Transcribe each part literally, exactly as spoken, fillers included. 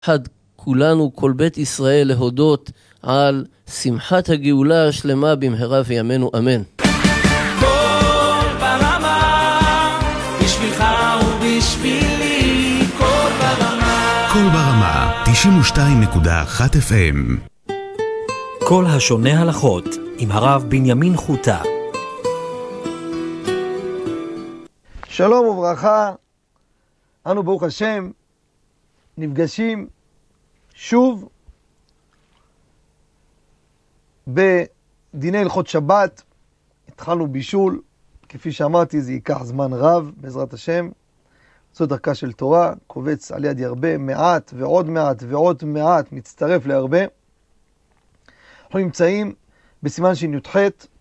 חד כולנו, כל בית ישראל, להודות על שמחת הגאולה השלמה במהרה וימינו, אמן. קול ברמה, בשבילך ובשבילי, קול ברמה. קול ברמה, תשעים ושתיים נקודה אחת אף אם. כל השונה הלכות, עם הרב בנימין חוטה. שלום וברכה, אנו ברוך השם נפגשים שוב בדיני הלכות שבת. התחלנו בישול, כפי שאמרתי זה ייקח זמן רב בעזרת השם. זו דרכה של תורה, קובץ על יד ירבה, מעט ועוד מעט ועוד מעט מצטרף להרבה. אנחנו נמצאים בסימן שי"ח.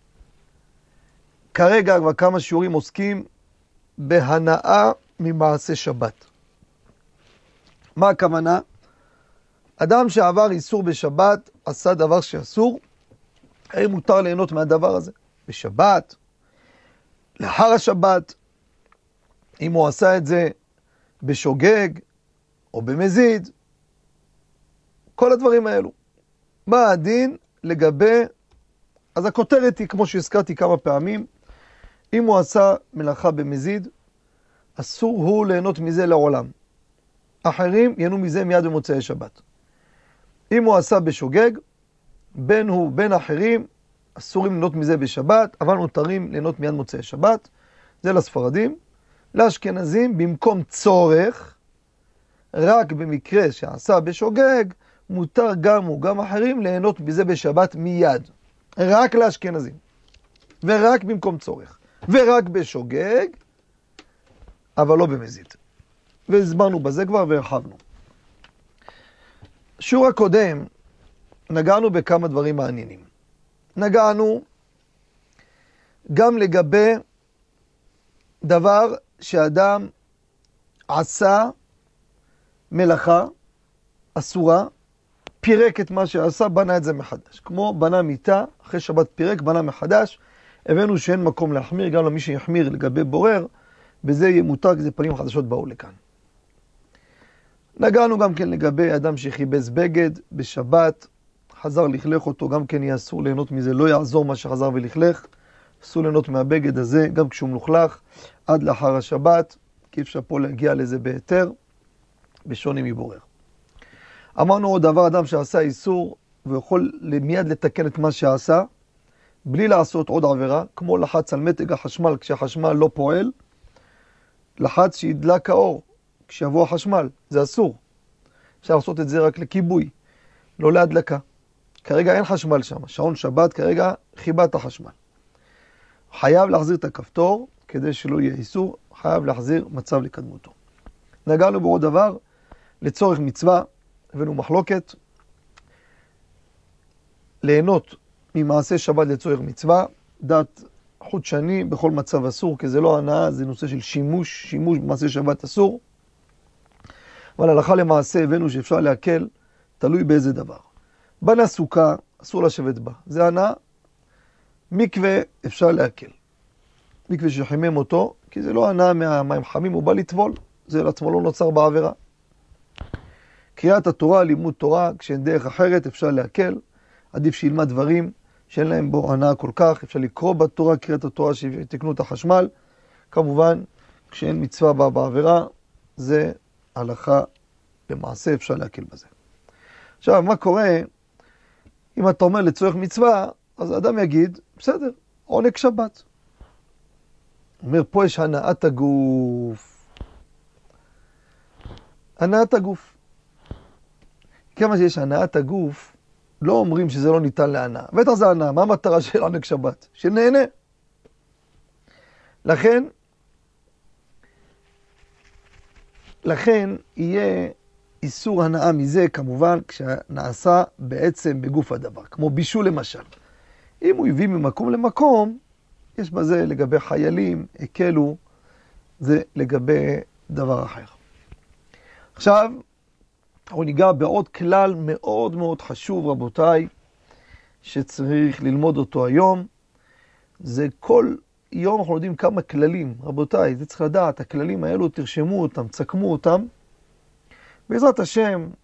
כרגע כבר כמה שיעורים עוסקים בהנאה ממעשה שבת. מה הכוונה? אדם שעבר איסור בשבת, עשה דבר שאסור, האם מותר ליהנות מהדבר הזה? בשבת, לאחר השבת, אם הוא עשה את זה בשוגג או במזיד, כל הדברים האלו. מה הדין לגבי, אז הכותרת היא כמו שהזכרתי כמה פעמים, אם הוא עשה מלאכה במזיד, אסור הוא ליהנות מזה לעולם. אחרים ייהנו מזה מיד במוצאי שבת. אם הוא עשה בשוגג, בין הוא בין אחרים, אסורים ליהנות מזה בשבת, אבל נותרים ליהנות מיד מוצאי שבת. זה לספרדים. לאשכנזים, במקום צורך, רק במקרה שעשה בשוגג, מותר גם הוא גם אחרים ליהנות מזה בשבת מיד. רק לאשכנזים. ורק במקום צורך. ורק בשוגג, אבל לא במזיד. והסברנו בזה כבר והרחבנו. שיעור הקודם נגענו בכמה דברים מעניינים. נגענו גם לגבי דבר שאדם עשה מלאכה אסורה, פירק את מה שעשה, בנה את זה מחדש. כמו בנה מיטה, אחרי שבת פירק, בנה מחדש. הבאנו שאין מקום להחמיר, גם למי שיחמיר לגבי בורר, בזה יהיה מותר, כי זה פנים חדשות באו לכאן. נגענו גם כן לגבי אדם שחיבס בגד בשבת, חזר לכלך אותו, גם כן יהיה אסור ליהנות מזה, לא יעזור מה שחזר ולכלך, אסור ליהנות מהבגד הזה, גם כשהוא מלוכלך, עד לאחר השבת, כי אפשר פה להגיע לזה בהיתר, בשונה מבורר. אמרנו עוד דבר, אדם שעשה איסור, ויכול מיד לתקן את מה שעשה, בלי לעשות עוד עבירה, כמו לחץ על מתג החשמל, כשהחשמל לא פועל, לחץ שידלק האור, כשיבוא החשמל, זה אסור. אפשר לעשות את זה רק לכיבוי, לא להדלקה. כרגע אין חשמל שם, שעון שבת כרגע חיבה את החשמל. חייב להחזיר את הכפתור, כדי שלא יהיה איסור, חייב להחזיר מצב לקדמותו. נגענו בעוד דבר, לצורך מצווה, הבאנו מחלוקת, ליהנות ממעשה שבת לצורך מצווה, דת חוט שני בכל מצב אסור, כי זה לא הנאה, זה נושא של שימוש, שימוש במעשה שבת אסור. אבל הלכה למעשה הבאנו שאפשר להקל, תלוי באיזה דבר. בנה סוכה, אסור לשבת בה, זה הנאה. מקווה אפשר להקל. מקווה שחימם אותו, כי זה לא הנאה מהמים חמים, הוא בא לטבול, זה לעצמו לא נוצר בעבירה. קריאת התורה, לימוד תורה, כשאין דרך אחרת אפשר להקל, עדיף שילמד דברים שאין להם בו הנאה כל כך, אפשר לקרוא בתורה, קריאת התורה שתקנו את החשמל, כמובן כשאין מצווה בה בעבירה, זה הלכה למעשה, אפשר להקל בזה. עכשיו, מה קורה אם אתה אומר לצורך מצווה, אז האדם יגיד, בסדר, עונג שבת. אומר, פה יש הנאת הגוף. הנאת הגוף. כמה שיש הנאת הגוף, לא אומרים שזה לא ניתן להנאה. בטח זה הנאה, מה המטרה של עונג שבת? שנהנה. לכן, לכן יהיה איסור הנאה מזה, כמובן, כשנעשה בעצם בגוף הדבר, כמו בישול למשל. אם הוא הביא ממקום למקום, יש בזה לגבי חיילים, הקלו, זה לגבי דבר אחר. עכשיו, אנחנו ניגע בעוד כלל מאוד מאוד חשוב, רבותיי, שצריך ללמוד אותו היום. זה כל יום אנחנו יודעים כמה כללים, רבותיי, זה צריך לדעת, הכללים האלו תרשמו אותם, תסכמו אותם. בעזרת השם,